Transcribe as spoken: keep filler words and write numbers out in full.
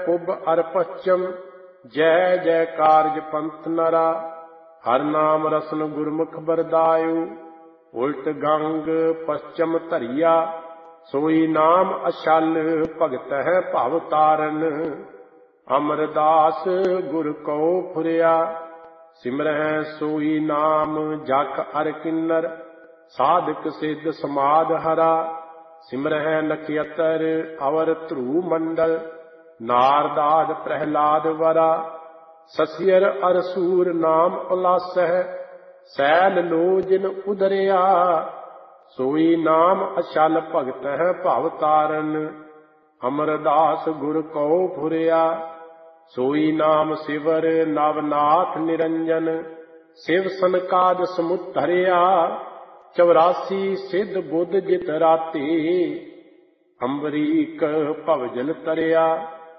ਪੁਬ ਅਰ ਪश्ਚਮ, ਜੈ ਜੈ ਕਾਰਜ ਪੰਥ ਨਰਾ। ਹਰ ਨਾਮ ਰਸਨ ਗੁਰਮੁਖ ਬਰਦਾਇਓ, ਉਲਟ ਗੰਗ ਪश्ਚਮ ਧਰਿਆ। ਸੋਈ ਨਾਮ ਅਛਲ, ਭਗਤ ਹੈ ਭਵ ਤਾਰਨ। ਅਮਰਦਾਸ ਗੁਰ ਕਉ ਫੁਰਿਆ, ਸਿਮਰਹਿ ਸੋਈ ਨਾਮ ਜਖ ਅਰ ਕਿੰਨਰ। ਸਾਧਕ ਸਿੱਧ ਸਮਾਧ ਹਰਾ, ਸਿਮਰਹਿ ਨਖਿਅਤਰ ਅਵਰ ਧਰੂ ਮੰਡਲ। ਨਾਰਦਾਦ ਪ੍ਰਹਿਲਾਦ ਵਰਾ, ਸਸਿਅਰ ਅਰ ਸੂਰ ਨਾਮ ਉਲਾਸਹਿ। ਸੈਲ ਲੋ ਜਿਨ ਉਦਰਿਆ, ਸੋਈ ਨਾਮ ਅਛਲ ਭਗਤ ਹੈ ਭਵ ਤਾਰਨ। ਅਮਰਦਾਸ ਗੁਰ ਕਉ ਫੁਰਿਆ, ਸੋਈ ਨਾਮ ਸਿਵਰ ਨਵਨਾਥ ਨਿਰੰਜਨ। ਸਿਵ ਸਨਕਾਦ ਸਮੁਤ ਧਰਿਆ, ਚੌਰਾਸੀ ਸਿੱਧ ਬੁੱਧ ਜਿਤ ਰਾਤੀ। ਅੰਬਰੀਕ ਭਵਜਲ ਤਰਿਆ,